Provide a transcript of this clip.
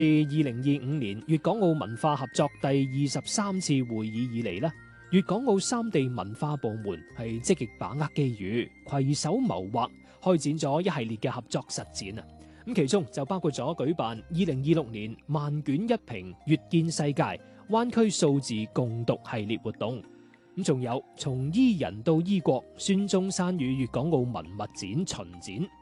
自2025年粵港澳文化合作第23次會議以嚟咧，粵港澳三地文化部門係積極把握機遇，攜手謀劃，開展咗一系列嘅合作實踐啊！咁其中就包括咗舉辦2026年萬卷一屏閱見世界灣區數字共讀系列活動，仲有從伊人到伊國孫中山與粵港澳文物展巡展。